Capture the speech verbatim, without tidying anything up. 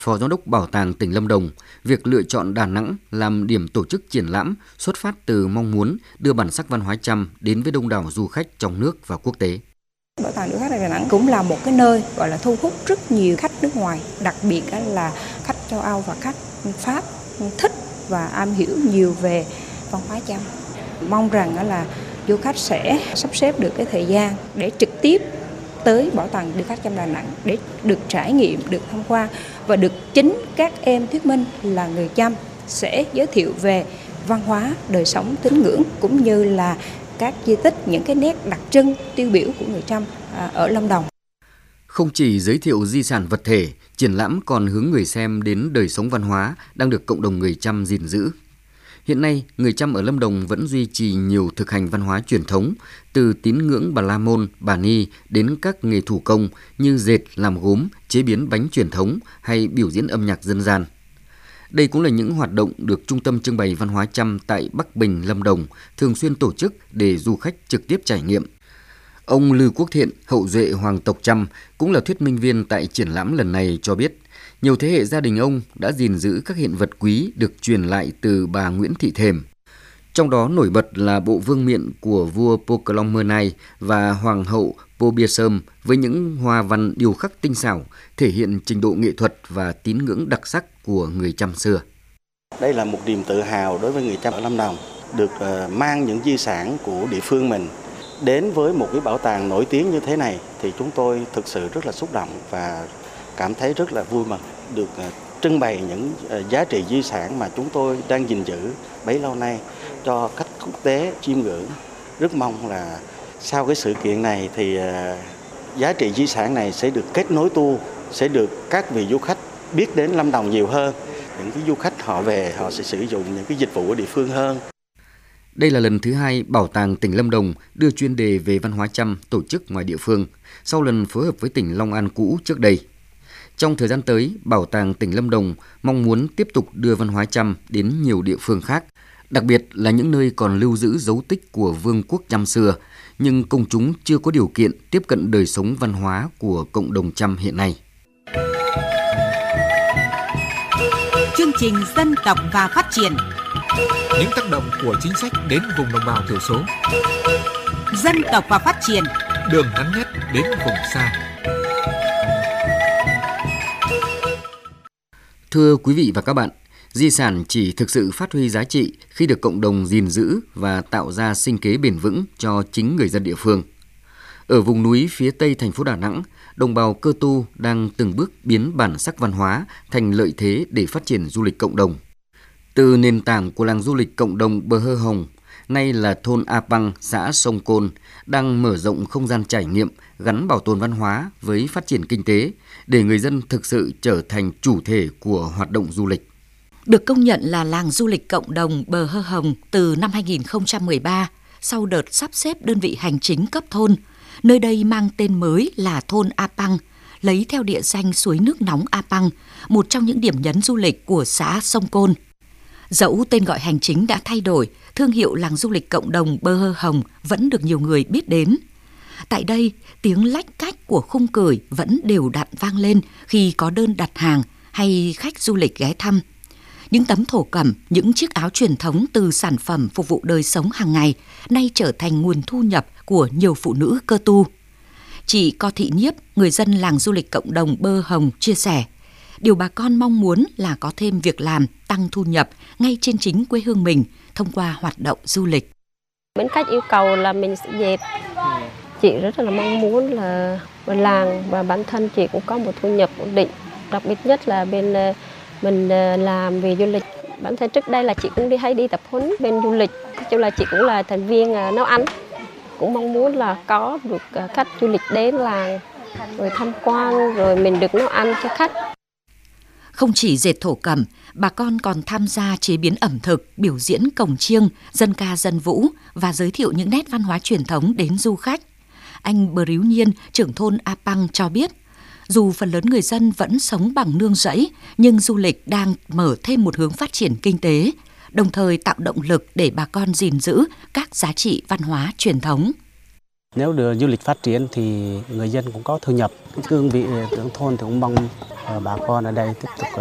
Phó Giám đốc Bảo tàng tỉnh Lâm Đồng, việc lựa chọn Đà Nẵng làm điểm tổ chức triển lãm xuất phát từ mong muốn đưa bản sắc văn hóa Chăm đến với đông đảo du khách trong nước và quốc tế. Bảo tàng điêu khắc Đà Nẵng cũng là một cái nơi gọi là thu hút rất nhiều khách nước ngoài, đặc biệt là khách châu Âu và khách Pháp thích và am hiểu nhiều về văn hóa Chăm. Mong rằng là du khách sẽ sắp xếp được cái thời gian để trực tiếp tới Bảo tàng điêu khắc Chăm Đà Nẵng để được trải nghiệm, được tham quan và được chính các em thuyết minh là người Chăm sẽ giới thiệu về văn hóa, đời sống, tín ngưỡng cũng như là các di tích, những cái nét đặc trưng tiêu biểu của người Chăm ở Lâm Đồng. Không chỉ giới thiệu di sản vật thể, triển lãm còn hướng người xem đến đời sống văn hóa đang được cộng đồng người Chăm gìn giữ. Hiện nay, người Chăm ở Lâm Đồng vẫn duy trì nhiều thực hành văn hóa truyền thống, từ tín ngưỡng Bà La Môn, Bà Ni đến các nghề thủ công như dệt, làm gốm, chế biến bánh truyền thống hay biểu diễn âm nhạc dân gian. Đây cũng là những hoạt động được Trung tâm Trưng bày Văn hóa Chăm tại Bắc Bình, Lâm Đồng thường xuyên tổ chức để du khách trực tiếp trải nghiệm. Ông Lư Quốc Thiện, hậu duệ hoàng tộc Chăm, cũng là thuyết minh viên tại triển lãm lần này cho biết, nhiều thế hệ gia đình ông đã gìn giữ các hiện vật quý được truyền lại từ bà Nguyễn Thị Thềm. Trong đó nổi bật là bộ vương miện của vua Poklong Mernai và hoàng hậu Pobiesum với những hoa văn điêu khắc tinh xảo, thể hiện trình độ nghệ thuật và tín ngưỡng đặc sắc của người Chăm xưa. Đây là một niềm tự hào đối với người Chăm ở Lâm Đồng, được uh, mang những di sản của địa phương mình đến với một cái bảo tàng nổi tiếng như thế này thì chúng tôi thực sự rất là xúc động và cảm thấy rất là vui mừng được uh, trưng bày những uh, giá trị di sản mà chúng tôi đang gìn giữ bấy lâu nay cho khách quốc tế chiêm ngưỡng. Rất mong là sau cái sự kiện này thì uh, giá trị di sản này sẽ được kết nối tu, sẽ được các vị du khách biết đến Lâm Đồng nhiều hơn. Những cái du khách họ về họ sẽ sử dụng những cái dịch vụ của địa phương hơn. Đây là lần thứ hai Bảo tàng tỉnh Lâm Đồng đưa chuyên đề về văn hóa Chăm tổ chức ngoài địa phương, sau lần phối hợp với tỉnh Long An cũ trước đây. Trong thời gian tới, Bảo tàng tỉnh Lâm Đồng mong muốn tiếp tục đưa văn hóa Chăm đến nhiều địa phương khác, đặc biệt là những nơi còn lưu giữ dấu tích của vương quốc Chăm xưa, nhưng công chúng chưa có điều kiện tiếp cận đời sống văn hóa của cộng đồng Chăm hiện nay. Chương trình Dân tộc và Phát triển. Những tác động của chính sách đến vùng đồng bào thiểu số. Dân tộc và Phát triển. Đường ngắn nhất đến vùng xa. Thưa quý vị và các bạn, di sản chỉ thực sự phát huy giá trị khi được cộng đồng gìn giữ và tạo ra sinh kế bền vững cho chính người dân địa phương. Ở vùng núi phía tây thành phố Đà Nẵng, đồng bào Cơ Tu đang từng bước biến bản sắc văn hóa thành lợi thế để phát triển du lịch cộng đồng. Từ nền tảng của làng du lịch cộng đồng Bờ Hơ Hồng, nay là thôn A Păng, xã Sông Côn, đang mở rộng không gian trải nghiệm gắn bảo tồn văn hóa với phát triển kinh tế để người dân thực sự trở thành chủ thể của hoạt động du lịch. Được công nhận là làng du lịch cộng đồng Bờ Hơ Hồng từ năm hai nghìn không trăm mười ba, sau đợt sắp xếp đơn vị hành chính cấp thôn, nơi đây mang tên mới là thôn A Păng, lấy theo địa danh suối nước nóng A Păng, một trong những điểm nhấn du lịch của xã Sông Côn. Dẫu tên gọi hành chính đã thay đổi, thương hiệu làng du lịch cộng đồng Bờ Hơ Hồng vẫn được nhiều người biết đến. Tại đây, tiếng lách cách của khung cửi vẫn đều đặn vang lên khi có đơn đặt hàng hay khách du lịch ghé thăm. Những tấm thổ cẩm, những chiếc áo truyền thống từ sản phẩm phục vụ đời sống hàng ngày nay trở thành nguồn thu nhập của nhiều phụ nữ Cơ Tu. Chị Co Thị Nhiếp, người dân làng du lịch cộng đồng Bờ Hồng chia sẻ, điều bà con mong muốn là có thêm việc làm, tăng thu nhập ngay trên chính quê hương mình thông qua hoạt động du lịch. Bên khách yêu cầu là mình sẽ dệt. Chị rất là mong muốn là làng và bản thân chị cũng có một thu nhập ổn định. Đặc biệt nhất là bên mình làm về du lịch. Bản thân trước đây là chị cũng đi hay đi tập huấn bên du lịch. Nói chung là chị cũng là thành viên nấu ăn. Cũng mong muốn là có được khách du lịch đến làng rồi tham quan rồi mình được nấu ăn cho khách. Không chỉ dệt thổ cẩm, bà con còn tham gia chế biến ẩm thực, biểu diễn cồng chiêng, dân ca dân vũ và giới thiệu những nét văn hóa truyền thống đến du khách. Anh Bờ Ríu Nhiên, trưởng thôn A Păng cho biết, dù phần lớn người dân vẫn sống bằng nương rẫy, nhưng du lịch đang mở thêm một hướng phát triển kinh tế, đồng thời tạo động lực để bà con gìn giữ các giá trị văn hóa truyền thống. Nếu đưa du lịch phát triển thì người dân cũng có thu nhập. Cái cương vị trưởng thôn thì cũng mong bà con ở đây tiếp tục